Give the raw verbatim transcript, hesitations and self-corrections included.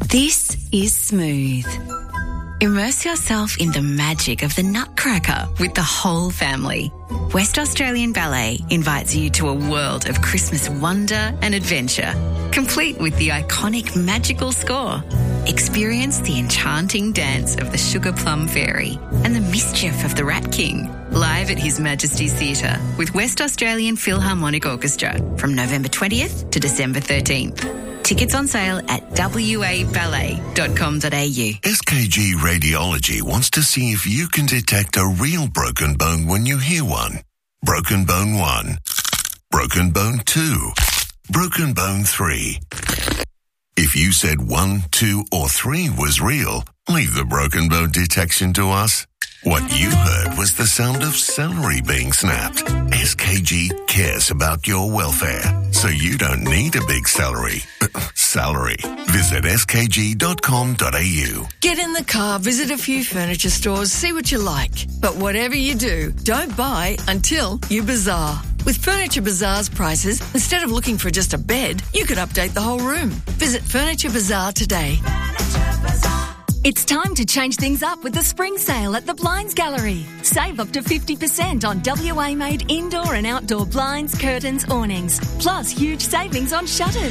This is Smooth. Immerse yourself in the magic of the Nutcracker with the whole family. West Australian Ballet invites you to a world of Christmas wonder and adventure, complete with the iconic magical score. Experience the enchanting dance of the Sugar Plum Fairy and the mischief of the Rat King, live at His Majesty's Theatre with West Australian Philharmonic Orchestra from November twentieth to December thirteenth. Tickets on sale at w a ballet dot com dot a u. S K G Radiology wants to see if you can detect a real broken bone when you hear one. Broken bone one. Broken bone two. Broken bone three. If you said one, two, or three was real, leave the broken bone detection to us. What you heard was the sound of celery being snapped. S K G cares about your welfare, so you don't need a big celery. Salary. Visit s k g dot com dot a u. Get in the car, visit a few furniture stores, see what you like. But whatever you do, don't buy until you bazaar. With Furniture Bazaar's prices, instead of looking for just a bed, you could update the whole room. Visit Furniture Bazaar today. It's time to change things up with the spring sale at the Blinds Gallery. Save up to fifty percent on W A-made indoor and outdoor blinds, curtains, awnings, plus huge savings on shutters.